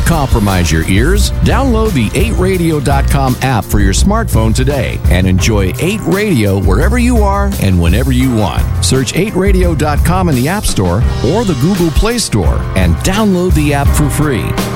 compromise your ears. Download the 8radio.com app for your smartphone today and enjoy 8 Radio wherever you are and whenever you want. Search 8radio.com in the App Store or the Google Play Store and download the app for free.